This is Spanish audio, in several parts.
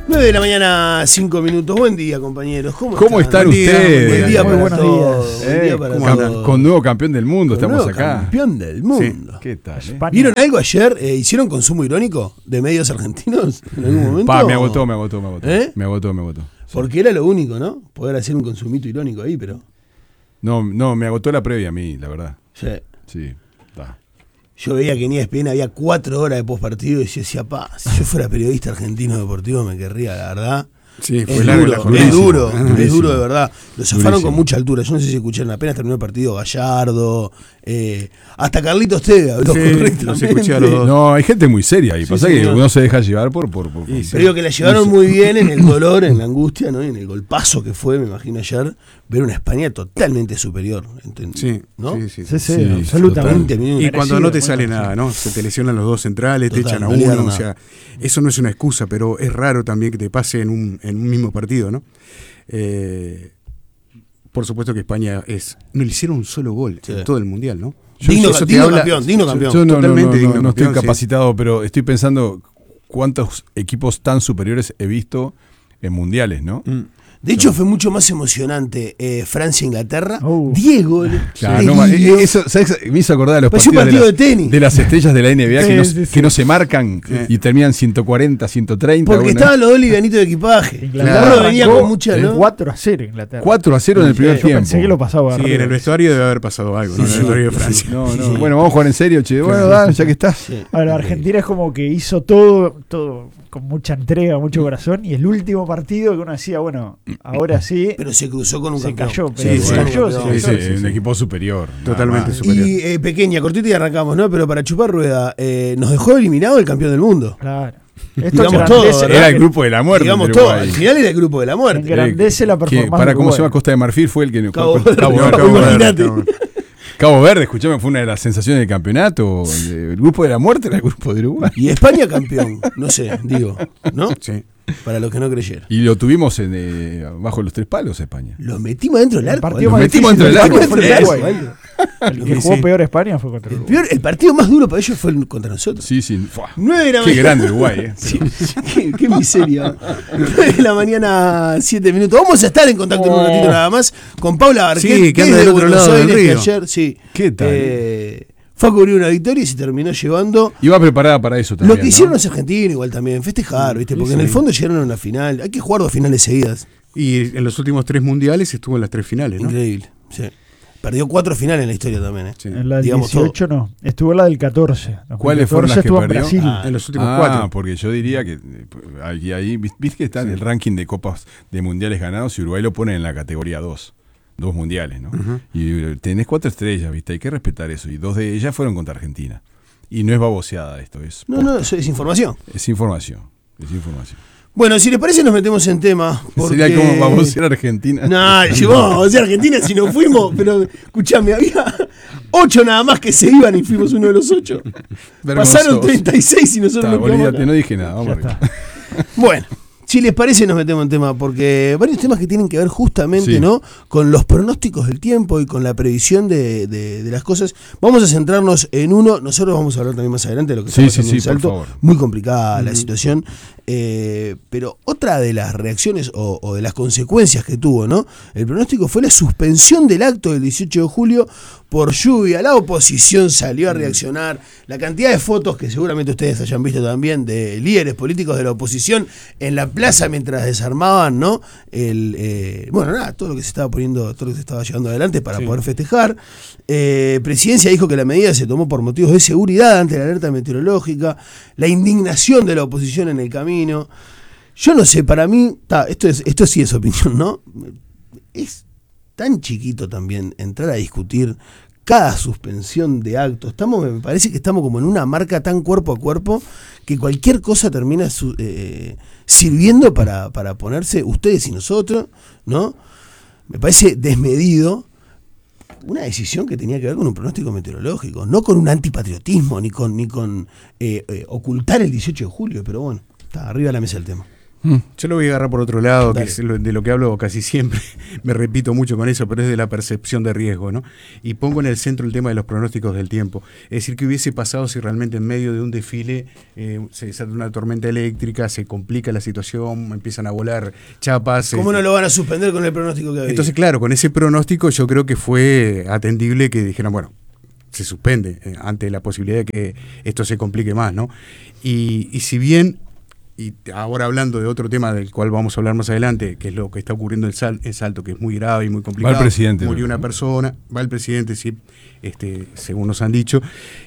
9 de la mañana, 5 minutos. Buen día, compañeros. ¿Cómo están ustedes? Buen día para buenos todos. días. Buen día para todos. Con nuevo campeón del mundo Con estamos nuevo acá. Campeón del mundo. Sí. ¿Qué tal? España. ¿Vieron algo ayer? ¿Hicieron consumo irónico de medios argentinos en algún momento? Me agotó. ¿Eh? Me agotó. Porque era lo único, ¿no? Poder hacer un consumito irónico ahí, pero... No, me agotó la previa a mí, la verdad. Sí. Yo veía que en ESPN había 4 horas de postpartido y yo decía, si yo fuera periodista argentino deportivo me querría, la verdad. Sí, fue Es largo duro, la jornada. es duro de verdad. Lo zafaron Durísimo. con mucha altura. Yo no sé si escucharon, apenas terminó el partido Gallardo, hasta Carlitos Tevez habló Sí, correctamente. los escuché a los dos. No, hay gente muy seria ahí. Sí, Pasa que señor. uno se deja llevar por Sí, Pero digo que la llevaron muy bien en el dolor, en la angustia, ¿no? Y en el golpazo que fue, me imagino ayer, ver una España totalmente superior. Sí, ¿no? sí. Sí, absolutamente. 20 minutos. Y cuando no te Merecido, sale muy nada, ¿no? Se te lesionan los dos centrales, Total, te echan a no le dieron uno, o nada. sea, eso no es una excusa, pero es raro también que te pase en un mismo partido, ¿no? Por supuesto que España no le hicieron un solo gol Sí. en todo el Mundial, ¿no? Digno Eso te campeón, habla- digno campeón. Yo Totalmente digno no estoy campeón, sí. capacitado, pero estoy pensando cuántos equipos tan superiores he visto en mundiales, ¿no? De hecho, fue mucho más emocionante Francia-Inglaterra. Oh. 10 goles. Claro, eso, ¿sabes? Me hizo acordar de los Pareció un partidos partido de tenis. de las estrellas de la NBA Sí. que no se marcan y terminan 140, 130. Porque una. estaban los dos livianitos de equipaje. Inglaterra Uno venía arrancó con mucha, ¿no? 4-0 Inglaterra. 4-0 en el primer Yo tiempo. pensé que lo pasaba Sí, arriba. en el vestuario debe haber pasado algo, ¿no? En el vestuario de Francia. No. Bueno, vamos a jugar en serio, che. Bueno, dale, ya que estás. Sí. Ahora, Argentina es como que hizo todo con mucha entrega, mucho corazón, y el último partido que uno decía, bueno, ahora sí, Pero se cruzó con un se campeón. cayó, pero Sí, se sí. cayó, Sí, se cayó. un equipo superior. Totalmente nada más. superior. Y pequeña, cortita y arrancamos, ¿no? Pero para chupar rueda, nos dejó eliminado el campeón del mundo. Claro. Digamos Esto todo, engrandece, ¿verdad? Era el grupo de la muerte. Digamos entre todo, Uruguay. al final era el grupo de la muerte. engrandece la performance. Para de cómo se llama Uruguay. Costa de Marfil fue el que Cabo Verde. Cabo Verde. Cabo Verde, Imagínate. Cabo Verde. Cabo Verde, escuchame, fue una de las sensaciones del campeonato. El grupo de la muerte era el grupo de Uruguay. Y España campeón, no sé, digo, ¿no? Sí. Para los que no creyeron. Y lo tuvimos bajo los 3 palos, España. Los metimos dentro del El arco. partido ¿eh? más metimos difícil dentro del del arco. fue el Eso, Uruguay. ¿vale? El que Sí, jugó sí. peor España fue contra El, Uruguay. el partido más duro para ellos fue contra nosotros. Sí. Fua. 9 de la Qué mañana. grande Uruguay, ¿eh? Sí, qué miseria. 9 de la mañana, 7 minutos. Vamos a estar en contacto en un ratito nada más con Paula Barquet. Sí, que anda desde del otro Buenos lado del Aires, que río. ayer, sí. ¿Qué tal? Fue a cubrir una victoria y se terminó llevando. Iba preparada para eso también. Lo que hicieron los argentinos igual también, festejar, ¿viste? Porque en el fondo llegaron a una final. Hay que jugar 2 finales seguidas. Y en los últimos 3 mundiales estuvo en las 3 finales, ¿no? Increíble. Sí. Perdió 4 finales en la historia también, ¿eh? Sí. En la del Digamos 18 no, estuvo en la del 14. ¿Cuáles fueron las que estuvo en perdió? Brasil. En los últimos 4. Porque yo diría que ahí viste que está en el ranking de copas de mundiales ganados y Uruguay lo pone en la categoría 2 mundiales, ¿no? Y tenés 4 estrellas, ¿viste? Hay que respetar eso. Y 2 de ellas fueron contra Argentina. Y no es baboseada esto, es No, eso es información. es información. Bueno, si les parece nos metemos en tema. Porque... Sería como babosear a Argentina. No, llevamos a Argentina si no fuimos, pero escuchame, había 8 nada más que se iban y fuimos uno de los 8. Pasaron 36 y nosotros nos quedamos Olvídate, acá. no dije nada. Vamos Ya arriba. está. Bueno, si les parece nos metemos en tema, porque varios temas que tienen que ver justamente, Sí. ¿no? Con los pronósticos del tiempo y con la previsión de las cosas. Vamos a centrarnos en uno, nosotros vamos a hablar también más adelante de lo que Sí, está pasando sí, en sí, por Salto. favor. Muy complicada la situación, pero otra de las reacciones o de las consecuencias que tuvo, ¿no? El pronóstico fue la suspensión del acto del 18 de julio por lluvia. La oposición salió a reaccionar. La cantidad de fotos que seguramente ustedes hayan visto también de líderes políticos de la oposición en la plaza mientras desarmaban, ¿no? Todo lo que se estaba poniendo, todo lo que se estaba llevando adelante para poder festejar. Presidencia dijo que la medida se tomó por motivos de seguridad ante la alerta meteorológica, la indignación de la oposición en el camino. Yo no sé, para mí, esto sí es opinión, ¿no? Es tan chiquito también entrar a discutir cada suspensión de actos. Me parece que estamos como en una marca tan cuerpo a cuerpo que cualquier cosa termina sirviendo para ponerse ustedes y nosotros, ¿no? Me parece desmedido. Una decisión que tenía que ver con un pronóstico meteorológico, no con un antipatriotismo, ni con ocultar el 18 de julio, pero bueno, está arriba de la mesa el tema. Yo lo voy a agarrar por otro lado, Dale. que es de lo que hablo casi siempre, me repito mucho con eso, pero es de la percepción de riesgo, ¿no? Y pongo en el centro el tema de los pronósticos del tiempo. Es decir, ¿qué hubiese pasado si realmente en medio de un desfile se desata una tormenta eléctrica, se complica la situación, empiezan a volar chapas? ¿Cómo no lo van a suspender con el pronóstico que había? Entonces, claro, con ese pronóstico yo creo que fue atendible que dijeran, bueno, se suspende ante la posibilidad de que esto se complique más, ¿no? Y si bien, y ahora hablando de otro tema del cual vamos a hablar más adelante, que es lo que está ocurriendo en Salto, que es muy grave y muy complicado. Va el presidente. Murió una persona, va el presidente, sí, según nos han dicho,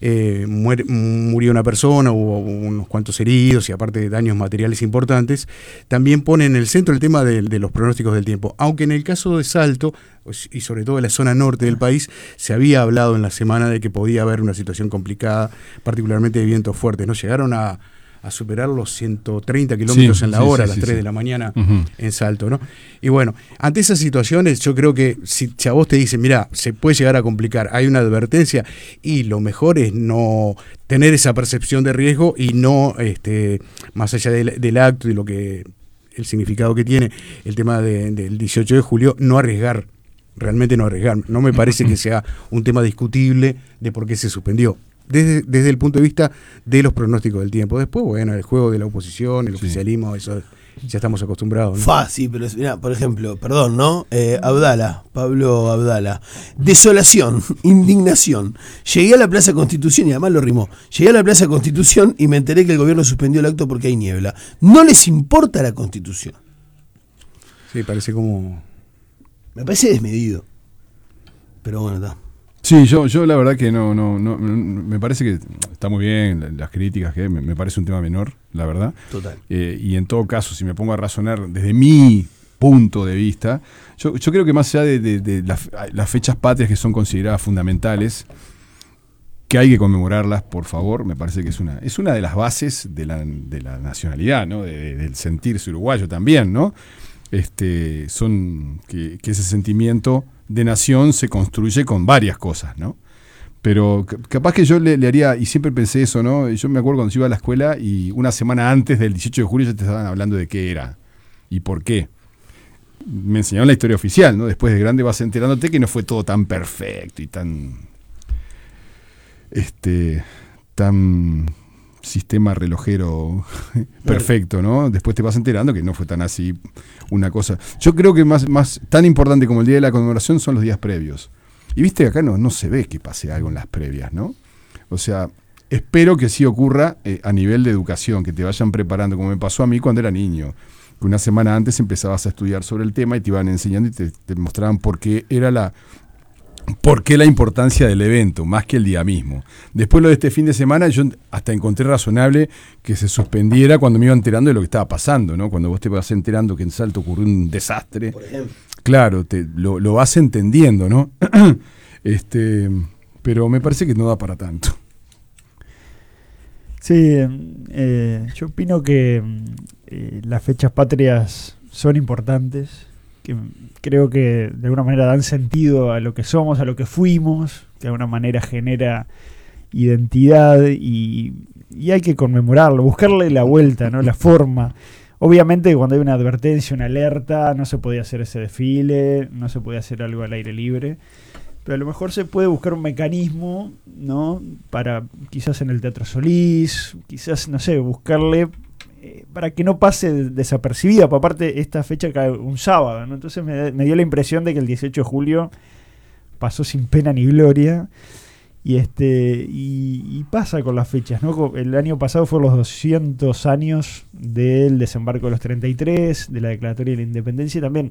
murió una persona, hubo unos cuantos heridos y aparte de daños materiales importantes. También pone en el centro el tema de los pronósticos del tiempo, aunque en el caso de Salto, y sobre todo en la zona norte del país, se había hablado en la semana de que podía haber una situación complicada, particularmente de vientos fuertes, ¿no? Llegaron a superar los 130 kilómetros en la hora a las 3 de la mañana en Salto, ¿no? Y bueno, ante esas situaciones yo creo que si a vos te dicen, mira, se puede llegar a complicar, hay una advertencia y lo mejor es no tener esa percepción de riesgo y no, más allá del acto y lo que el significado que tiene el tema del 18 de julio, no arriesgar, realmente no arriesgar. No me parece que sea un tema discutible de por qué se suspendió. Desde el punto de vista de los pronósticos del tiempo. Después, bueno, el juego de la oposición, el oficialismo, eso ya estamos acostumbrados, ¿no? Sí, pero mira, por ejemplo, perdón, ¿no? Pablo Abdala. Desolación, indignación. Llegué a la Plaza Constitución, y además lo rimó. Llegué a la Plaza Constitución y me enteré que el gobierno suspendió el acto porque hay niebla. No les importa la Constitución. Sí, parece como... Me parece desmedido. Pero bueno, está. Sí, yo la verdad que no, me parece que está muy bien las críticas, que me parece un tema menor, la verdad. Total. Y en todo caso, si me pongo a razonar desde mi punto de vista, yo creo que más allá de las fechas patrias que son consideradas fundamentales, que hay que conmemorarlas, por favor, me parece que es una de las bases de la nacionalidad, ¿no? Del sentirse uruguayo también, ¿no? Son que ese sentimiento de nación se construye con varias cosas, ¿no? Pero capaz que yo le haría, y siempre pensé eso, ¿no? Yo me acuerdo cuando yo iba a la escuela y una semana antes del 18 de julio ya te estaban hablando de qué era y por qué. Me enseñaron la historia oficial, ¿no? Después de grande vas enterándote que no fue todo tan perfecto y tan sistema relojero perfecto, ¿no? Después te vas enterando que no fue tan así una cosa. Yo creo que más tan importante como el día de la conmemoración son los días previos. Y viste que acá no se ve que pase algo en las previas, ¿no? O sea, espero que sí ocurra a nivel de educación, que te vayan preparando, como me pasó a mí cuando era niño, que una semana antes empezabas a estudiar sobre el tema y te iban enseñando y te mostraban por qué la importancia del evento, más que el día mismo. Después lo de este fin de semana, yo hasta encontré razonable que se suspendiera cuando me iba enterando de lo que estaba pasando, ¿no? Cuando vos te vas enterando que en Salto ocurrió un desastre, Por ejemplo. claro, lo vas entendiendo, ¿no? Pero me parece que no da para tanto. Sí, yo opino que las fechas patrias son importantes, que creo que de alguna manera dan sentido a lo que somos, a lo que fuimos, que de alguna manera genera identidad y hay que conmemorarlo, buscarle la vuelta, ¿no? La forma. Obviamente cuando hay una advertencia, una alerta, no se podía hacer ese desfile, no se podía hacer algo al aire libre, pero a lo mejor se puede buscar un mecanismo, ¿no? Para quizás en el Teatro Solís, quizás, no sé, buscarle para que no pase desapercibida. Por aparte, esta fecha cae un sábado, ¿no? Entonces me dio la impresión de que el 18 de julio pasó sin pena ni gloria. Y pasa con las fechas, ¿no? El año pasado fueron los 200 años del desembarco de los 33, de la declaratoria de la independencia. También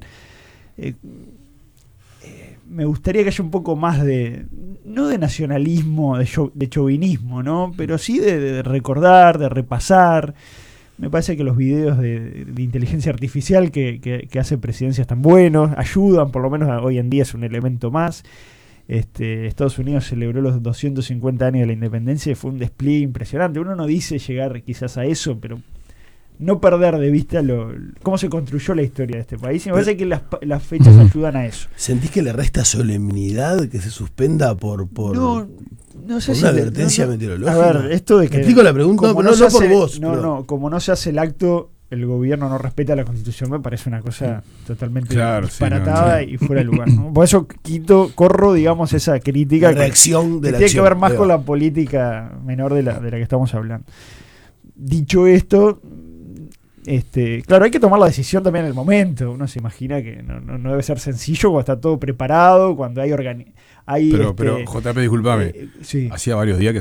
me gustaría que haya un poco más no de nacionalismo, de chauvinismo, ¿no? Pero sí de recordar, de repasar. Me parece que los videos de inteligencia artificial que hace Presidencia están buenos, ayudan, por lo menos hoy en día es un elemento más. Estados Unidos celebró los 250 años de la independencia y fue un despliegue impresionante. Uno no dice llegar quizás a eso, pero no perder de vista cómo se construyó la historia de este país. Y me parece que las fechas ayudan a eso. ¿Sentís que le resta solemnidad que se suspenda por no sé por si una advertencia meteorológica? A ver, esto de que... ¿Te explico la pregunta? Como No se por hace, vos. No, como no se hace el acto el gobierno no respeta la Constitución me parece una cosa totalmente Claro, sí, disparatada no. y fuera de lugar, ¿no? Por eso corro, digamos, esa crítica La reacción de que la tiene acción, que ver más ahí con va. la política menor de la que estamos hablando. Dicho esto, claro, hay que tomar la decisión también en el momento. Uno se imagina que no debe ser sencillo cuando está todo preparado, cuando hay Pero, JP, disculpame. sí. Hacía varios días que